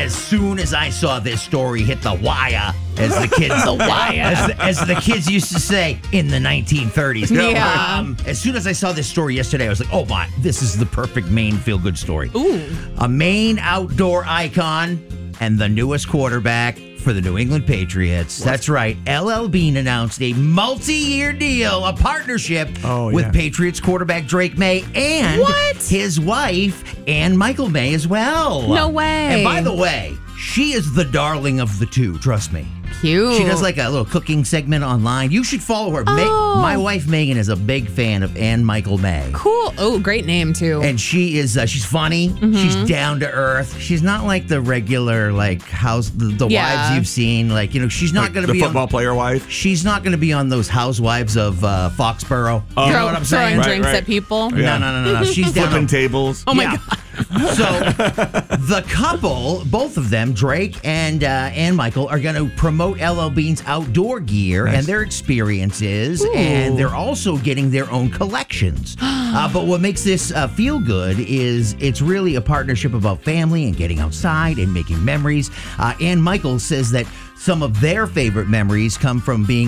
as soon as I saw this story hit the wire, as the kids, as the kids used to say in the 1930s. Yeah. As soon as I saw this story yesterday, I was like, oh my, this is the perfect Maine feel-good story. Ooh. A Maine outdoor icon and the newest quarterback for the New England Patriots. That's right. LL Bean announced a multi-year deal, a partnership with Patriots quarterback Drake May and his wife, Ann Michael May, as well. No way. And by the way, she is the darling of the two, trust me. Cute. She does like a little cooking segment online. You should follow her. My wife Megan is a big fan of Ann Michael May. Cool. Oh, great name too. And she is she's funny. She's down to earth. She's not like the regular like house the wives you've seen. Like, you know, she's not going to be the football player wife. She's not going to be on those housewives of Foxborough. You know what I'm saying? Throwing drinks at people. Yeah. No. She's down flipping tables. Oh my God. So the couple, both of them, Drake and Ann Michael, are going to promote LL Bean's outdoor gear and their experiences, and they're also getting their own collections. But what makes this feel good is it's really a partnership about family and getting outside and making memories. Ann Michael says that some of their favorite memories come from being